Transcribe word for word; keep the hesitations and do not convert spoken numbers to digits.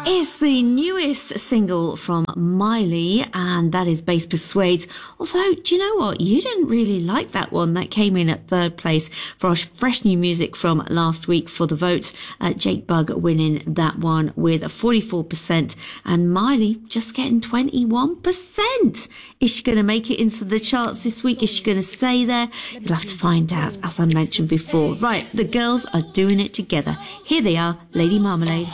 is the newest single from Miley, and that is Bass Persuades. Although, do you know what? You didn't really like that one. That came in at third place for our fresh new music from last week for the vote. Uh, Jake Bugg winning that one with a forty-four percent, and Miley just getting twenty-one percent. Is she going to make it into the charts this week? Is she going to stay there? You'll have to find out, as I mentioned before. Right, the girls are doing it together. Here they are, Lady Marmalade.